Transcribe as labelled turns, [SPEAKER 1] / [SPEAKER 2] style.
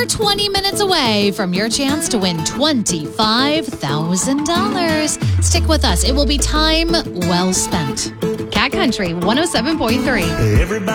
[SPEAKER 1] We're 20 minutes away from your chance to win $25,000. Stick with us. It will be time well spent.
[SPEAKER 2] Cat Country 107.3.
[SPEAKER 3] Everybody